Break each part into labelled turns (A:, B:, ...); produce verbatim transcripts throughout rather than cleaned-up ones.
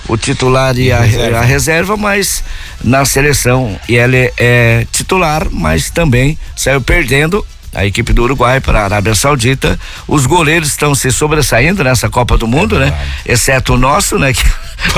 A: o titular e, e a, reserva. a reserva, mas na seleção e ele é titular, mas também saiu perdendo a equipe do Uruguai para a Arábia Saudita. Os goleiros estão se sobressaindo nessa Copa do Mundo, é, né? Exceto o nosso, né? Que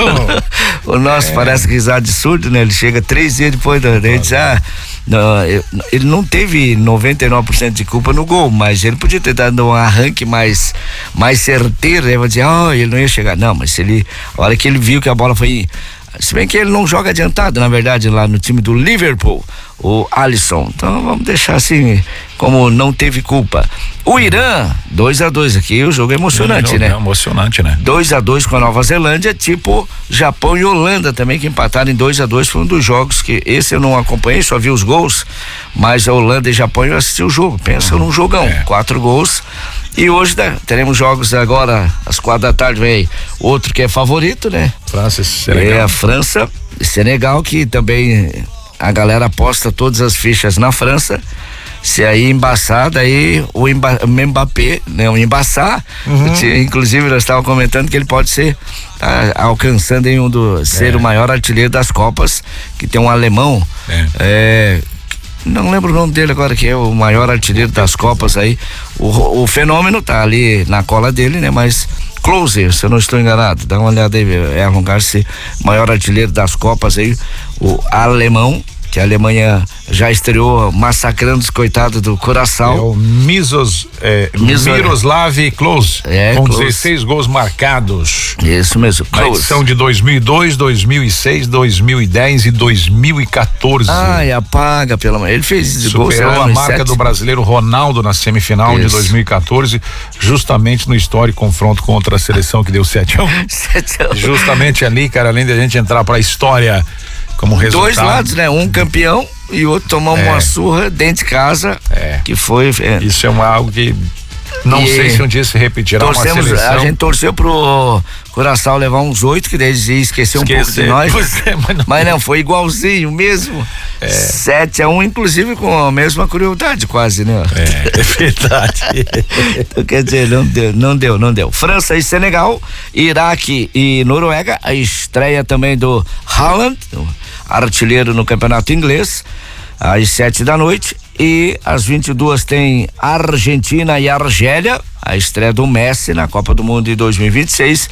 A: o nosso é. parece risada de surdo, né? Ele chega três dias depois da ele diz, ah, não, ele não teve noventa e nove por cento de culpa no gol, mas ele podia ter dado um arranque mais mais certeiro, né? Vai dizer, ah, oh, ele não ia chegar. Não, mas ele, a hora que ele viu que a bola foi, se bem que ele não joga adiantado, na verdade, lá no time do Liverpool, o Alisson. Então vamos deixar assim, como não teve culpa. O Irã, dois a dois aqui, o jogo é emocionante, é, né?
B: É emocionante, né?
A: dois a dois com a Nova Zelândia, tipo Japão e Holanda também, que empataram em dois a dois. Foi um dos jogos que esse eu não acompanhei, só vi os gols, mas a Holanda e Japão eu assisti o jogo. Pensa uhum. num jogão, é. quatro gols. E hoje, né, teremos jogos agora às quatro da tarde, vem outro que é favorito, né?
B: França e Senegal.
A: É a França e Senegal, que também a galera aposta todas as fichas na França. Se aí embaçado, aí o Mbappé, né, o embaçar, uhum. inclusive nós estávamos comentando que ele pode ser tá, alcançando em um do, ser é. o maior artilheiro das Copas, que tem um alemão, é. É, não lembro o nome dele agora, que é o maior artilheiro das Copas aí. O, o fenômeno tá ali na cola dele, né? Mas Klose, se eu não estou enganado, dá uma olhada aí, Erlon Garcia, maior artilheiro das Copas aí, o alemão, que a Alemanha já estreou massacrando os coitados do Curaçao.
B: É o Misos, é, Miroslav Klose, é, com Klose. dezesseis gols marcados.
A: Isso mesmo,
B: Klose. Na edição de dois mil e dois, dois mil e seis, dois mil e dez e dois mil e quatorze.
A: Ai, apaga pela mãe. Ele fez gols.
B: Superou a marca sete. do brasileiro Ronaldo na semifinal Isso. de dois mil e quatorze, justamente no histórico confronto contra a seleção que deu sete a um. sete a um. Justamente ali, cara, além de a gente entrar pra história como resultado.
A: Dois lados, né? Um campeão e outro tomou é. uma surra dentro de casa, é. que foi... É.
B: Isso é uma, algo que não e sei se um dia se repetirá
A: torcemos,
B: uma seleção.
A: A gente torceu pro Curaçao levar uns oito, que eles esqueceu um pouco de nós. É, mas, não... mas não, foi igualzinho mesmo. É. sete a um, inclusive com a mesma crueldade quase, né?
B: É, é verdade.
A: Então, quer dizer, não deu, não deu, não deu. França e Senegal, Iraque e Noruega, a estreia também do Haaland, artilheiro no campeonato inglês, às sete da noite. E às vinte e duas tem Argentina e Argélia, a estreia do Messi na Copa do Mundo de dois mil e vinte e seis.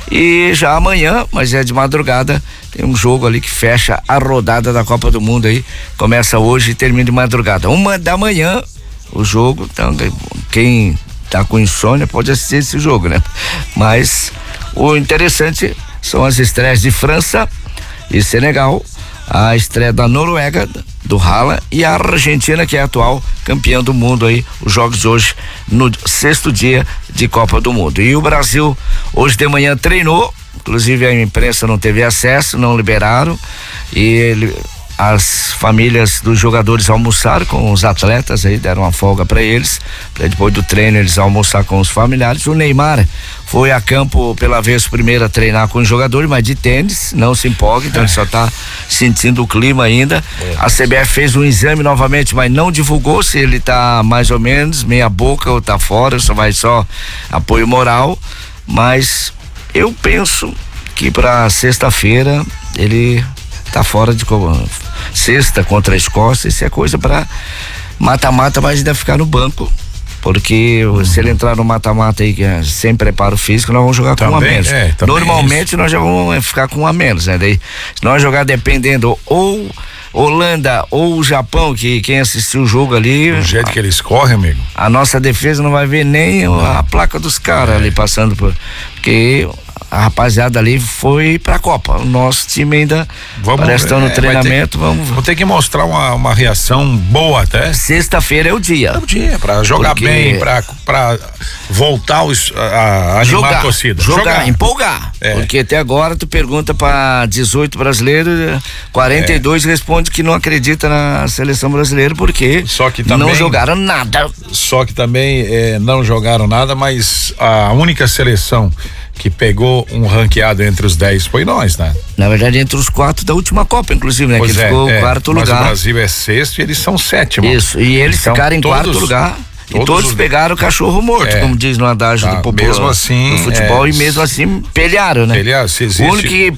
A: E já amanhã, mas é de madrugada, tem um jogo ali que fecha a rodada da Copa do Mundo aí. Começa hoje e termina de madrugada. Uma da manhã, o jogo. Então, quem tá com insônia pode assistir esse jogo, né? Mas o interessante são as estreias de França e Senegal, a estreia da Noruega, do Haaland, e a Argentina, que é a atual campeã do mundo aí, os jogos de hoje no sexto dia de Copa do Mundo. E o Brasil hoje de manhã treinou, inclusive a imprensa não teve acesso, não liberaram, e ele, as famílias dos jogadores almoçaram com os atletas aí, deram uma folga para eles, pra depois do treino eles almoçar com os familiares. O Neymar foi a campo pela vez primeira a treinar com os jogadores, mas de tênis, não se empolga, então ele só tá sentindo o clima ainda. É. A C B F fez um exame novamente, mas não divulgou se ele tá mais ou menos meia boca ou tá fora, só vai só apoio moral, mas eu penso que para sexta-feira ele tá fora de sexta contra a Escócia, isso é coisa para mata-mata, mas ainda ficar no banco, porque uhum. se ele entrar no mata-mata aí, que é sem preparo físico, nós vamos jogar também, com um a menos. É, normalmente nós já vamos ficar com um a menos, né? Daí, se nós jogar dependendo ou Holanda ou Japão, que quem assistiu o jogo ali,
B: do jeito
A: a,
B: que eles correm, amigo,
A: a nossa defesa não vai ver nem a, a placa dos caras é. ali passando por, porque a rapaziada ali foi pra Copa. O nosso time ainda vamos, parece estar no é, treinamento.
B: Ter,
A: vamos
B: vou ter que mostrar uma, uma reação boa até.
A: Sexta-feira é o dia.
B: É o dia, pra jogar Porque bem, pra, pra voltar os, a, a animar
A: jogar,
B: a torcida.
A: Jogar, jogar. empolgar. É. Porque até agora tu pergunta pra dezoito brasileiros, quarenta e dois é. responde que não acredita na seleção brasileira porque
B: só que também,
A: não jogaram nada.
B: Só que também é, não jogaram nada, mas a única seleção que pegou um ranqueado entre os dez foi nós, né?
A: Na verdade, entre os quatro da última Copa, inclusive, né?
B: Pois
A: que
B: é,
A: ficou
B: é,
A: quarto
B: mas
A: lugar.
B: Mas o Brasil é sexto e eles são sétimo.
A: Isso, e eles então, ficaram em todos, quarto lugar. Todos e todos os... pegaram o cachorro morto, é, como diz no adágio tá, do popular
B: mesmo assim,
A: do futebol,
B: é,
A: e mesmo assim pelearam, né?
B: Pelearam, se existe...
A: O único que